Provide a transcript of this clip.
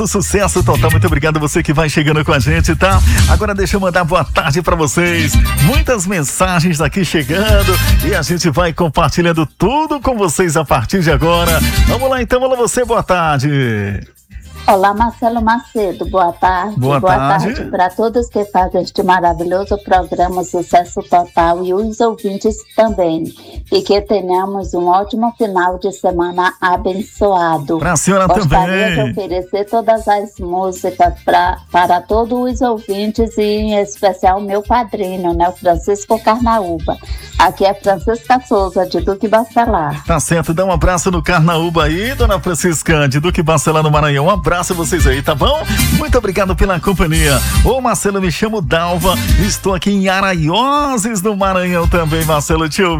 Sucesso total, muito obrigado você que vai chegando com a gente, tá? Agora deixa eu mandar boa tarde pra vocês. Muitas mensagens aqui chegando e a gente vai compartilhando tudo com vocês a partir de agora. Vamos lá então, alô você, boa tarde. Olá, Marcelo Macedo, boa tarde. Boa tarde para todos que fazem este maravilhoso programa Sucesso Total e os ouvintes também. E que tenhamos um ótimo final de semana abençoado. Para a senhora Gostaria também. de oferecer todas as músicas para todos os ouvintes e em especial meu padrinho, né, o Francisco Carnaúba. Aqui é Francisca Souza, de Duque Bacelar. Tá certo, dá um abraço no Carnaúba aí, dona Francisca, de Duque Bacelar no Maranhão. Um abraço a vocês aí, tá bom? Muito obrigado pela companhia. Ô Marcelo, me chamo Dalva, estou aqui em Araioses, no Maranhão também, Marcelo, te ouvi.